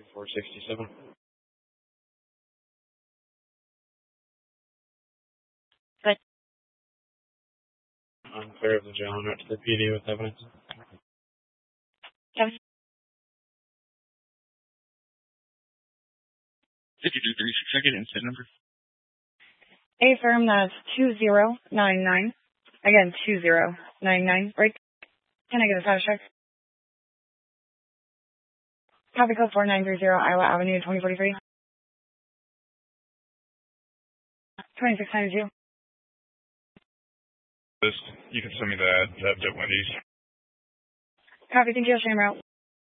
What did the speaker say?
467. Good. I'm clear of the jail and out to the PD with evidence. Kevin? 5236 second incident number. Affirm, that's 2099. Again, 2099. Right? Can I get a status check? Copy code 4930, Iowa Avenue, 2043. 2692. You can send me that Wendy's. Copy, thank you, Shane route.